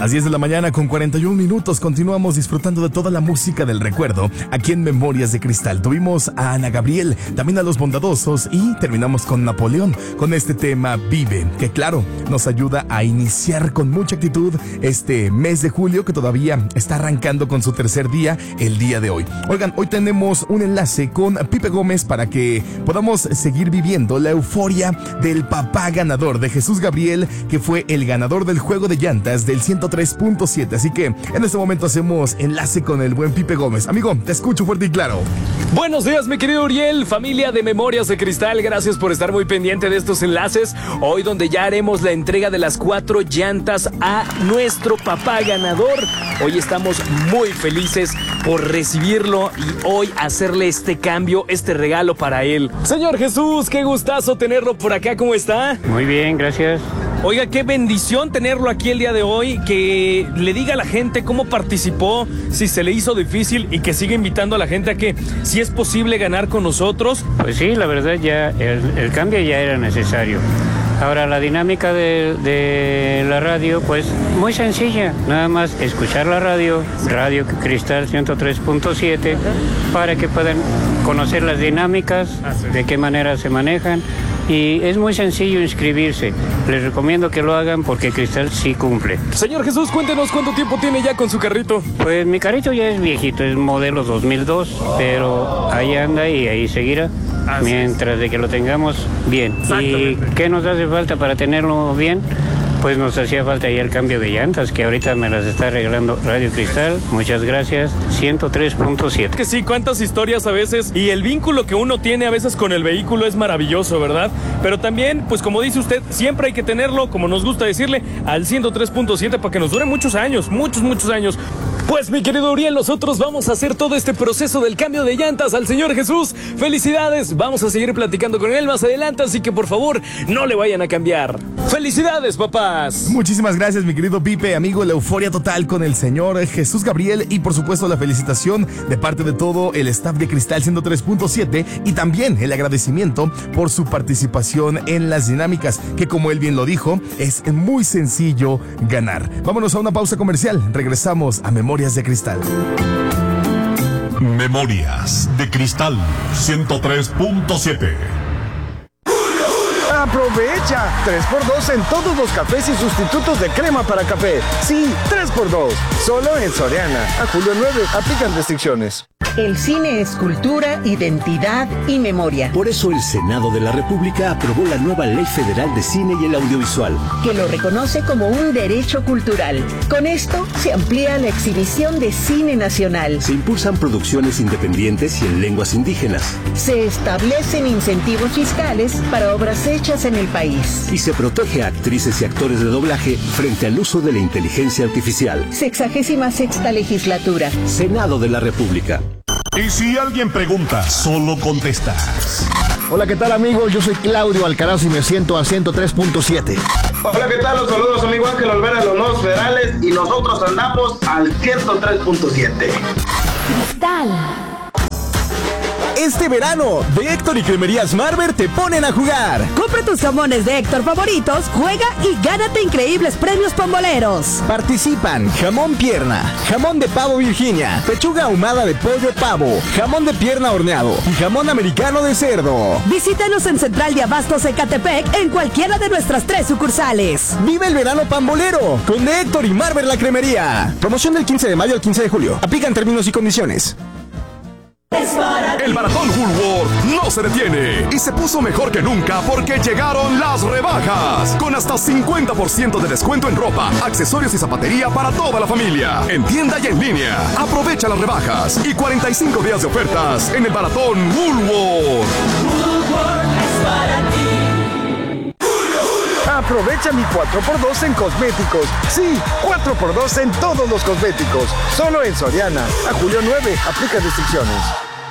Las 10 de la mañana con 41 minutos continuamos disfrutando de toda la música del recuerdo aquí en Memorias de Cristal. Tuvimos a Ana Gabriel, también a Los Bondadosos y terminamos con Napoleón, con este tema Vive, que claro, nos ayuda a iniciar con mucha actitud este mes de julio que todavía está arrancando con su tercer día, el día de hoy. Oigan, hoy tenemos un enlace con Pipe Gómez para que podamos seguir viviendo la euforia del papá ganador de Jesús Gabriel, que fue el ganador del juego de llantas del 103.7. Así que en este momento hacemos enlace con el buen Pipe Gómez. Amigo, te escucho fuerte y claro. Buenos días, mi querido Uriel, familia de Memorias de Cristal. Gracias por estar muy pendiente de estos enlaces. Hoy donde ya haremos la entrega de las 4 llantas a nuestro papá ganador. Hoy estamos muy felices por recibirlo y hoy hacerle este cambio, este regalo para él. Señor Jesús, qué gustazo tenerlo por acá. ¿Cómo está? Muy bien, gracias. Oiga, qué bendición tenerlo aquí el día de hoy, que le diga a la gente cómo participó, si se le hizo difícil y que siga invitando a la gente a que si es posible ganar con nosotros. Pues sí, la verdad ya el cambio ya era necesario. Ahora la dinámica de la radio, pues muy sencilla, nada más escuchar la Radio Cristal 103.7 para que puedan conocer las dinámicas, de qué manera se manejan. Y es muy sencillo inscribirse. Les recomiendo que lo hagan porque Cristal sí cumple. Señor Jesús, cuéntenos cuánto tiempo tiene ya con su carrito. Pues mi carrito ya es viejito, es modelo 2002, pero ahí anda y ahí seguirá. Mientras de que lo tengamos bien. ¿Y qué nos hace falta para tenerlo bien? Pues nos hacía falta ya el cambio de llantas, que ahorita me las está regalando Radio Cristal. Muchas gracias, 103.7. Que sí, cuántas historias a veces, y el vínculo que uno tiene a veces con el vehículo es maravilloso, ¿verdad? Pero también, pues como dice usted, siempre hay que tenerlo, como nos gusta decirle, al 103.7 para que nos dure muchos años, muchos años. Pues mi querido Uriel, nosotros vamos a hacer todo este proceso del cambio de llantas al Señor Jesús. ¡Felicidades! Vamos a seguir platicando con él más adelante, así que por favor, no le vayan a cambiar. ¡Felicidades, papás! Muchísimas gracias, mi querido Pipe, amigo, la euforia total con el Señor Jesús Gabriel y por supuesto la felicitación de parte de todo el staff de Cristal 103.7 y también el agradecimiento por su participación en las dinámicas, que como él bien lo dijo, es muy sencillo ganar. Vámonos a una pausa comercial, regresamos a Memorias de Cristal. Memorias de Cristal 103.7. ¡Aprovecha! 3x2 en todos los cafés y sustitutos de crema para café. Sí, 3x2. Solo en Soriana. A julio 9. Aplican restricciones. El cine es cultura, identidad y memoria. Por eso el Senado de la República aprobó la nueva Ley Federal de Cine y el Audiovisual, que lo reconoce como un derecho cultural. Con esto se amplía la exhibición de cine nacional. Se impulsan producciones independientes y en lenguas indígenas. Se establecen incentivos fiscales para obras hechas en el país. Y se protege a actrices y actores de doblaje frente al uso de la inteligencia artificial. 66ª legislatura. Senado de la República. Y si alguien pregunta, solo contestas. Hola, ¿qué tal, amigos? Yo soy Claudio Alcaraz y me siento a 103.7. Hola, ¿qué tal? Los saludos, amigo Ángel Olvera de los Nuevos Federales y nosotros andamos al 103.7. Cristal. Este verano, de Héctor y Cremerías Marber te ponen a jugar. Compra tus jamones de Héctor favoritos, juega y gánate increíbles premios pamboleros. Participan jamón pierna, jamón de pavo Virginia, pechuga ahumada de pollo pavo, jamón de pierna horneado y jamón americano de cerdo. Visítanos en Central de Abastos Ecatepec en cualquiera de nuestras 3 sucursales. Vive el verano pambolero con de Héctor y Marber la Cremería. Promoción del 15 de mayo al 15 de julio. Aplican términos y condiciones. El maratón Woolworth no se detiene y se puso mejor que nunca porque llegaron las rebajas con hasta 50% de descuento en ropa, accesorios y zapatería para toda la familia, en tienda y en línea. Aprovecha las rebajas y 45 días de ofertas en el maratón Woolworth. Woolworth es para ti. Aprovecha mi 4x2 en cosméticos. Sí, 4x2 en todos los cosméticos. Solo en Soriana. A julio 9. Aplica restricciones.